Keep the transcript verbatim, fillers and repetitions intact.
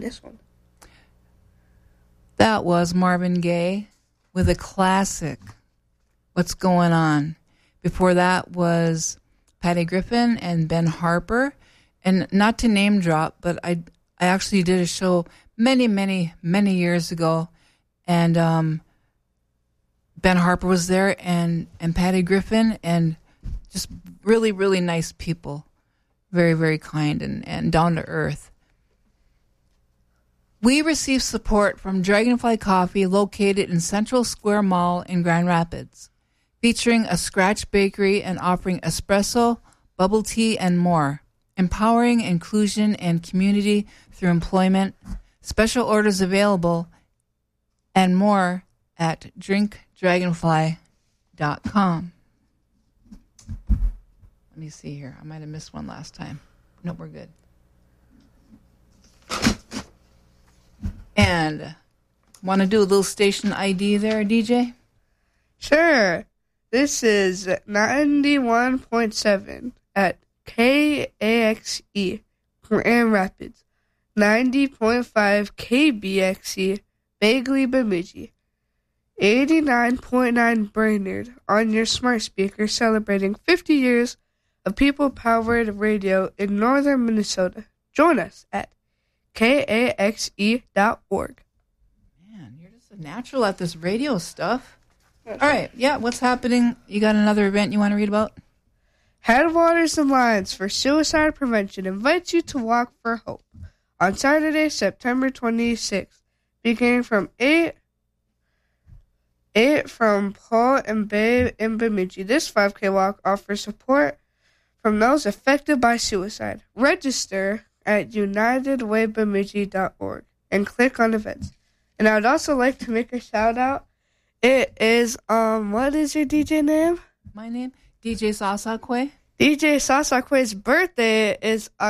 this one? That was Marvin Gaye with a classic, What's Going On. Before that was Patty Griffin and Ben Harper. And not to name drop, but I I actually did a show many, many, many years ago. And um, Ben Harper was there and, and Patty Griffin, and just really, really nice people. Very, very kind and, and down to earth. We receive support from Dragonfly Coffee, located in Central Square Mall in Grand Rapids, featuring a scratch bakery and offering espresso, bubble tea, and more, empowering inclusion and community through employment, special orders available, and more at drink dragonfly dot com. Let me see here. I might have missed one last time. Nope, we're good. And want to do a little station I D there, D J? Sure. This is ninety-one point seven at K A X E, Grand Rapids. ninety point five K B X E, Bagley, Bemidji. eighty-nine point nine Brainerd on your smart speaker, celebrating fifty years of people-powered radio in northern Minnesota. Join us at K A X E dot org. Man, you're just a natural at this radio stuff. All right, yeah, what's happening? You got another event you want to read about? Headwaters Alliance for Suicide Prevention invites you to Walk for Hope on Saturday, September twenty-sixth, beginning from eight eight from Paul and Babe in Bemidji. This five K walk offers support from those affected by suicide. Register at united way bemidji dot org and click on events. And I would also like to make a shout out. It is, um, what is your D J name? My name? D J Sasakwe. D J Sasakwe's birthday is